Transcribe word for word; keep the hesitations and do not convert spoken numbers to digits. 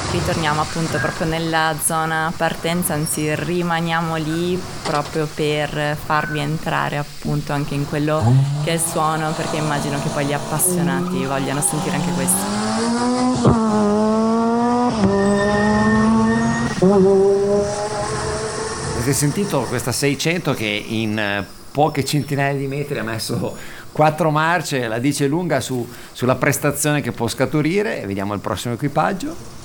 ritorniamo appunto proprio nella zona partenza, anzi rimaniamo lì proprio per farvi entrare appunto anche in quello che è il suono, perché immagino che poi gli appassionati vogliano sentire anche questo. Avete sentito questa seicento che in poche centinaia di metri ha messo quattro marce, la dice lunga su, sulla prestazione che può scaturire. Vediamo il prossimo equipaggio.